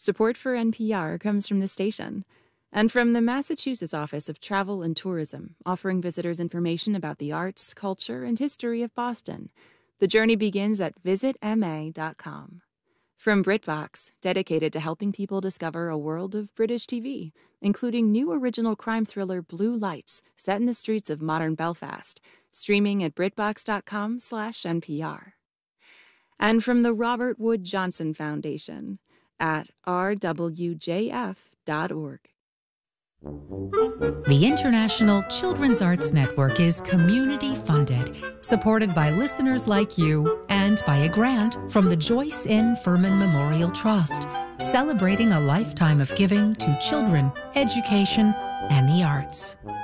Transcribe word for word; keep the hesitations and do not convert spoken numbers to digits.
Support for N P R comes from the station and from the Massachusetts Office of Travel and Tourism, offering visitors information about the arts, culture, and history of Boston. The journey begins at visit m a dot com. From BritBox, dedicated to helping people discover a world of British T V, including new original crime thriller Blue Lights, set in the streets of modern Belfast, streaming at britbox.com slash NPR. And from the Robert Wood Johnson Foundation at r w j f dot org. The International Children's Arts Network is community-funded, supported by listeners like you, and by a grant from the Joyce N. Furman Memorial Trust, celebrating a lifetime of giving to children, education, and the arts.